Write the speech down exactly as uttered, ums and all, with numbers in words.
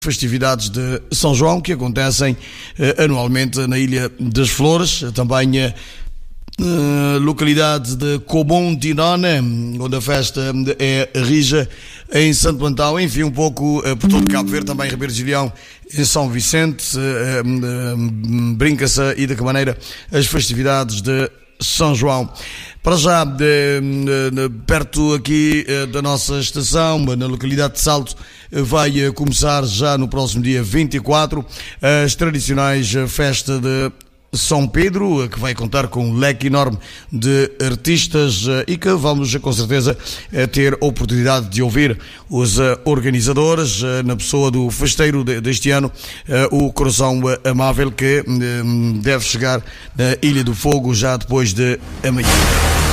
Festividades de São João que acontecem eh, anualmente na Ilha das Flores, também a eh, localidade de Comum Tinone, onde a festa é rija em Santo Antão, enfim, um pouco eh, por todo Cabo Verde, também Ribeiro de Gilhão, em São Vicente, eh, eh, brinca-se e de que maneira as festividades de São João. Para já, de, de, de, perto aqui da nossa estação, na localidade de Salto, vai começar já no próximo dia vinte e quatro as tradicionais festas de São Pedro, que vai contar com um leque enorme de artistas e que vamos com certeza ter a oportunidade de ouvir os organizadores, na pessoa do festeiro deste ano, o Coração Amável, que deve chegar na Ilha do Fogo já depois de amanhã.